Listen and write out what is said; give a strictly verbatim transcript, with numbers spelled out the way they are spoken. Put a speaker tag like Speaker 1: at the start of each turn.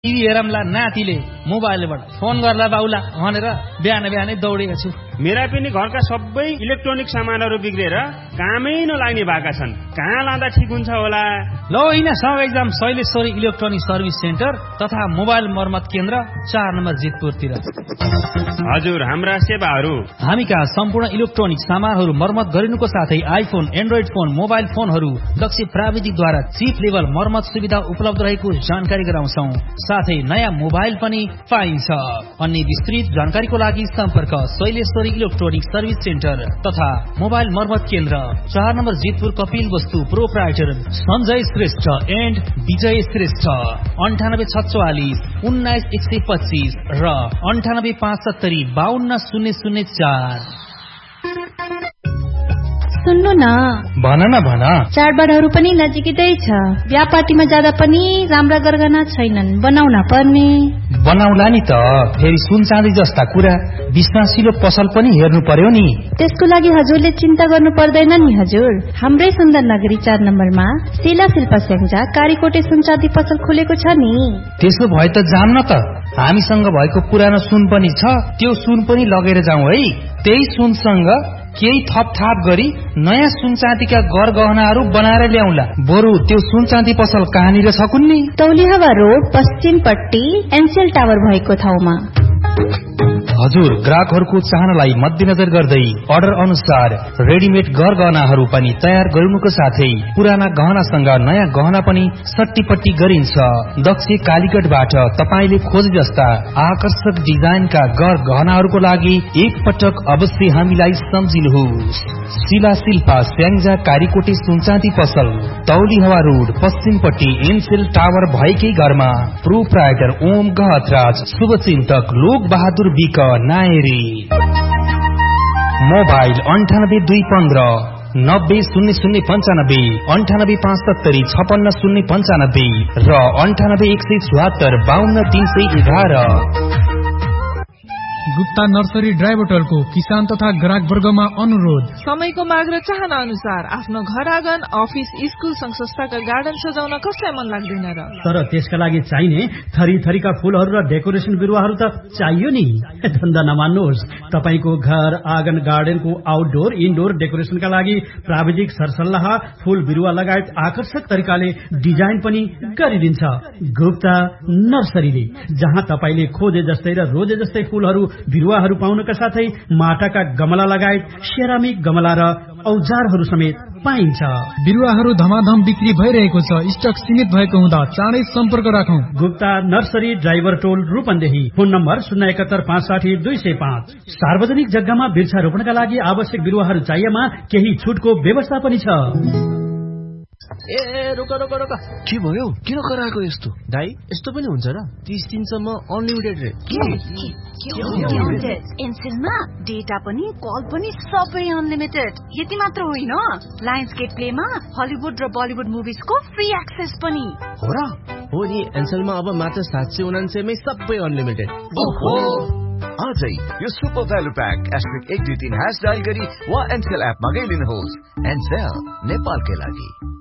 Speaker 1: TV हेरमला नातिले मोबाइलबाट phone गर्ला बाउला भनेर बिहान बिहानै दौडेको छु।
Speaker 2: मेरा पनि घरका सबै इलेक्ट्रोनिक सामानहरू बिग्रेर कामै नलाग्ने भएका छन्। कहाँ लाँदा ठिक हुन्छ होला?
Speaker 1: ल होइन सँगै जाम शैलेश्वरी इलेक्ट्रोनिक सर्भिस सेन्टर तथा मोबाइल मर्मत केन्द्र चार नम्बर जितपुरतिर।
Speaker 2: हजुर, हाम्रा सेवाहरू
Speaker 1: हामी कहाँ सम्पूर्ण इलेक्ट्रोनिक सामानहरू मर्मत गरिनुको साथै आइफोन, एन्ड्रोइड फोन, मोबाइल फोनहरू दक्ष प्राविधिकद्वारा चिप लेभल मर्मत सुविधा उपलब्ध रहेको जानकारी गराउँछौ। साथै नयाँ मोबाइल पनि पाइन्छ। अन्य विस्तृत जानकारीको लागि सम्पर्क शैलेश्वरी इलेक्ट्रोनिक सर्भिस सेन्टर तथा मोबाइल मर्मत केन्द्र चार नम्बर जितपुर कपिल वस्तु प्रोप्राइटर सञ्जय श्रेष्ठ एन्ड विजय श्रेष्ठ अन्ठानब्बे छत्वालिस उन्नाइस एक सय पच्चिस र अन्ठानब्बे पाँच सत्तरी बाहन्न शून्य शून्य चार।
Speaker 3: सुन्नु न,
Speaker 1: भन न भन।
Speaker 3: चाडबाडहरू पनि नजिकै छ। बिहा पार्टीमा जाँदा पनि राम्रा गरगहना छैनन्, बनाउन पर्ने।
Speaker 1: बनाउला नि त, फेरि सुन चाँदी जस्ता कुरा विश्वासिलो पसल पनि हेर्नु पर्यो नि।
Speaker 3: त्यसको लागि हजुरले चिन्ता गर्नु पर्दैन नि हजुर। हाम्रै सुन्दर नगरी चार नम्बरमा शिला शिल्पा स्याङ्जा कारीकोटे सुन चाँदी पसल खुलेको छ नि।
Speaker 1: त्यसो भए त जाम न त। हामीसँग भएको पुरानो सुन पनि छ, त्यो सुन पनि लगेर जाउँ है। त्यही सुनसँग केही थपथाप गरी नयाँ सुन चाँदीका गरगहनाहरू बनाएर ल्याउला। बरु त्यो सुन चाँदी पसल कहाँनिर छ कुन्नी?
Speaker 3: तौलिहावा रोड पश्चिमपट्टि एनसेल टावर भएको ठाउँमा।
Speaker 1: हजुर, ग्राहकहरूको चाहनालाई मध्यनजर गर्दै अर्डर अनुसार रेडिमेड गरगहनाहरू पनि तयार गरिनुको साथै पुराना गहनासँग नयाँ गहना पनि सट्टीपट्टी गरिन्छ। दक्ष कालीगढबाट तपाईले खोज जस्ता आकर्षक डिजाइनका गरगहनाहरूको लागि एक पटक अवश्य हामीलाई सम्झिनुहोस्। शिला शिल्पा स्याङ्जा कारीकोटे सुनचाँदी पसल, तौलिहावा रोड पश्चिमपट्टि एनसेल टावर भएकै घरमा। प्रोप्राइटर ओम गहतराज, शुभचिन्तक लोक बहादुर विक नायरी। मोबाइल अन्ठानब्बे दुई पन्ध्र नब्बे शून्य शून्य पञ्चानब्बे अन्ठानब्बे पाँच सत्तरी छपन्न शून्य पञ्चानब्बे र अन्ठानब्बे एक सय चुहत्तर बाहन्न तीन सय एघार।
Speaker 4: गुप्ता नर्सरी ड्राई बोटलको किसान तथा ग्राहक वर्गमा अनुरोध।
Speaker 5: समयको माग र चाहना अनुसार आफ्नो घर आँगन, अफिस, स्कुल, संघ संस्थाका गार्डन सजाउन कसलाई मन लाग्दैन र?
Speaker 6: तर त्यसका लागि चाहिने थरी थरीका फूलहरू र डेकोरेसन बिरुवाहरू त चाहियो नि। धन्दा नमान्नुहोस्, तपाईको घर आँगन, गार्डनको आउटडोर इनडोर डेकोरेसनका लागि प्राविधिक सरसल्लाह, फूल बिरुवा लगायत आकर्षक तरिकाले डिजाइन पनि गरिदिन्छ गुप्ता नर्सरीले, जहाँ तपाईले खोजे जस्तै र रोजे जस्तै फूलहरू बिरुवाहरू पाउनका साथै माटाका गमला लगायत सेरामिक गमला र औजारहरू समेत पाइन्छ।
Speaker 4: बिरुवाहरू धमाधम बिक्री भइरहेको छ। स्टक सीमित भएको हुँदा चाँडै सम्पर्क राखौं।
Speaker 6: गुप्ता नर्सरी, ड्राइभर टोल, रूपन्देही। फोन नम्बर शून्य एकात्तर पाँच साठी दुई सय पाँच। सार्वजनिक जग्गामा वृक्षारोपणका लागि आवश्यक बिरुवाहरू चाहिएमा केही छुटको व्यवस्था पनि छ।
Speaker 7: ए रोक रोक रोक, के भयो? किन कराएको यस्तो? दाइ, यस्तो पनि हुन्छ र? तीस दिनसम्म अनलिमिटेड रे।
Speaker 8: एनसेलमा डेटा पनि कल पनि सबै अनलिमिटेड। यति मात्र होइन, लायन्स गेट प्लेमा हलिउड र बलिउड मुभिजको फ्री एक्सेस पनि
Speaker 7: हो र? हो नि, एनसेलमा अब मात्र सात सय उनान्सयमै सबै अनलिमिटेड।
Speaker 9: ओहो, आजै यो सुपर भ्यालु प्याक एस्ट्रिक एक दुई तीन ह्यास डायल गरी वा एनसेल एप मा गइलिनुहोस्। एनसेल, नेपालकै लागि।